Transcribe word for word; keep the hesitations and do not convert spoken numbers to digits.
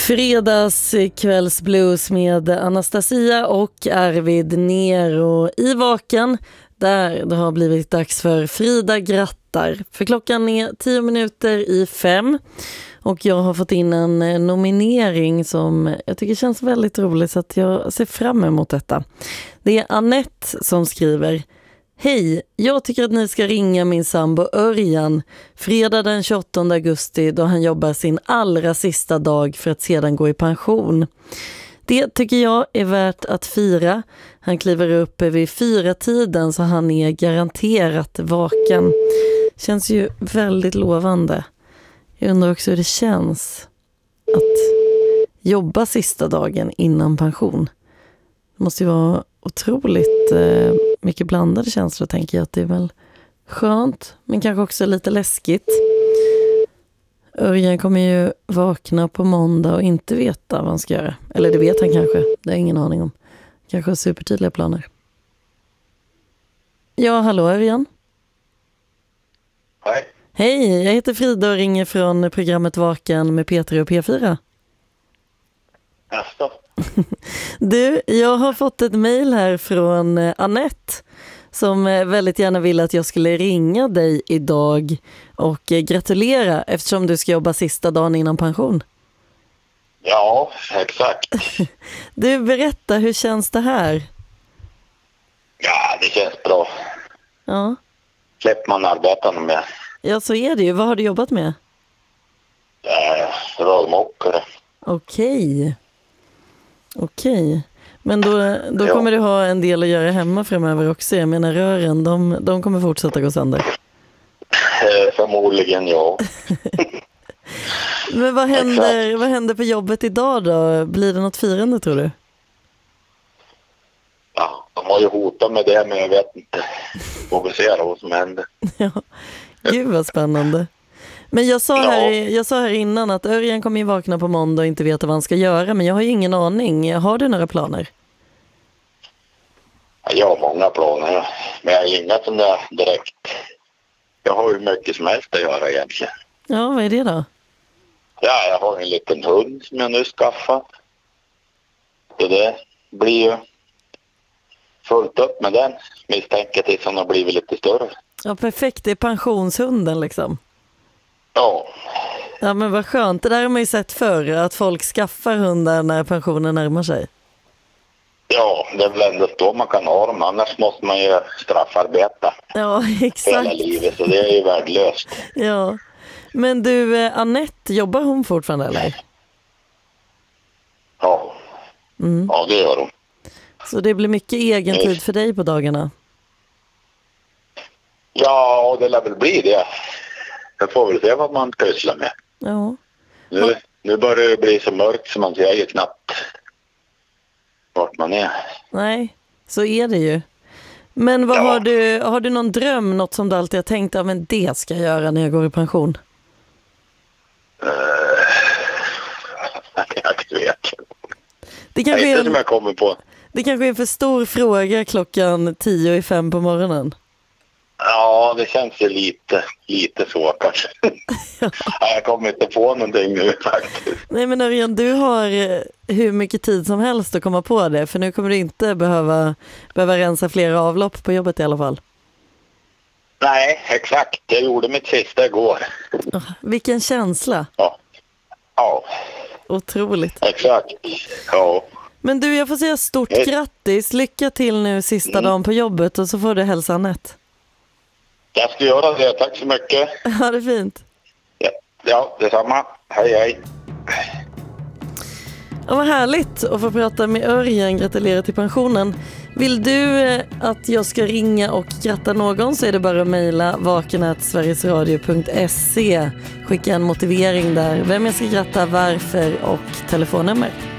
Fredagskvällsblues med Anastasia och Arvid Nero i Vaken, där det har blivit dags för Frida grattar. För klockan är tio minuter i fem och jag har fått in en nominering som jag tycker känns väldigt roligt, så att jag ser fram emot detta. Det är Annette som skriver: Hej, jag tycker att ni ska ringa min sambo Örjan fredag den tjugoåttonde augusti, då han jobbar sin allra sista dag för att sedan gå i pension. Det tycker jag är värt att fira. Han kliver upp vid fyra tiden, så han är garanterat vaken. Känns ju väldigt lovande. Jag undrar också hur det känns att jobba sista dagen innan pension. Det måste ju vara otroligt eh, mycket blandade känslor, tänker jag. Att det är väl skönt, men kanske också lite läskigt. Örjan kommer ju vakna på måndag och inte veta vad han ska göra. Eller det vet han kanske, det har jag ingen aning om. Kanske har supertydliga planer. Ja, hallå Örjan. Hej. Hej, jag heter Frida och ringer från programmet Vaken med Peter och P fyra. Jaså? Du, jag har fått ett mejl här från Annette som väldigt gärna vill att jag skulle ringa dig idag och gratulera eftersom du ska jobba sista dagen innan pension. Ja, exakt. Du, berätta, hur känns det här? Ja, det känns bra. Ja. Släpper man arbeta med. Ja, så är det ju. Vad har du jobbat med? Ja, rörmokare. Okej. Okej. Men då, då Ja. kommer du ha en del att göra hemma framöver också. Jag menar, rören, de, de kommer fortsätta gå sönder. Eh, förmodligen, ja. Men vad händer, vad händer på jobbet idag då? Blir det något firande, tror du? Ja, de har ju hotat med det, men jag vet inte. Får vi se vad som händer. Ja, gud vad spännande. Men jag sa, Ja. här, jag sa här innan att Örjan kommer ju vakna på måndag och inte veta vad han ska göra. Men jag har ju ingen aning. Har du några planer? Ja, jag har många planer, men jag har inga som där direkt. Jag har ju mycket som helst att göra egentligen. Ja, vad är det då? Ja, jag har en liten hund som jag nu skaffat. Så det blir ju fullt upp med den. Misstänker tills han har blivit lite större. Ja, perfekt. Det är pensionshunden liksom. Ja, Ja, men vad skönt. Det där har man ju sett förr, att folk skaffar hundar när pensionen närmar sig. ja, det är väl ändå då man kan ha dem. Annars måste man ju straffarbeta Ja, hela exakt. livet. Så det är ju värdelöst. Ja. Men du, eh, Annette, jobbar hon fortfarande eller? Ja, Mm. ja det gör de. Så det blir mycket egen tid för dig på dagarna? Ja, det lär väl bli det. Jag får väl se vad man pysslar med. Ja. Nu, nu börjar det bli så mörkt så man ser ju knappt vart man är. Nej, så är det ju. Men vad Ja. har du, har du någon dröm, något som du alltid har tänkt, ja men det ska jag göra när jag går i pension? Uh, jag vet. Det Det kanske, är är inte som en, jag kommer på. det kanske är en för stor fråga klockan tio i fem på morgonen. Ja, det känns ju lite, lite så kanske. Ja. Jag kommer inte på någonting nu faktiskt. Nej men Örjan, du har eh, hur mycket tid som helst att komma på det. För nu kommer du inte behöva, behöva rensa flera avlopp på jobbet i alla fall. Nej, exakt. Jag gjorde mitt sista igår. Oh, vilken känsla. Ja, ja, Otroligt. exakt. Ja, Men du, jag får säga stort Hej. grattis. Lycka till nu sista Mm. dagen på jobbet och så får du hälsa Annette. jag ska göra det. Tack så mycket. Ha det fint. Ja, ja detsamma. Hej, hej. Ja, vad härligt att få prata med Örjan. Gratulerar till pensionen. Vill du eh, att jag ska ringa och gratta någon, så är det bara att mejla vaken at sverigesradio punkt se. Skicka en motivering där, vem jag ska gratta, varför och telefonnummer.